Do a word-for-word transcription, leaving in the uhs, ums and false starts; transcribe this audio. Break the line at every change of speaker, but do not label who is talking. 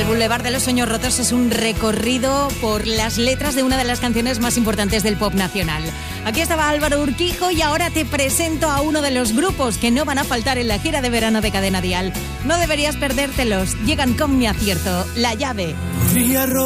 Boulevard de los Sueños Rotos es un recorrido por las letras de una de las canciones más importantes del pop nacional. Aquí estaba Álvaro Urquijo y ahora te presento a uno de los grupos que no van a faltar en la gira de verano de Cadena Dial. No deberías perdértelos. Llegan con mi acierto, La Llave.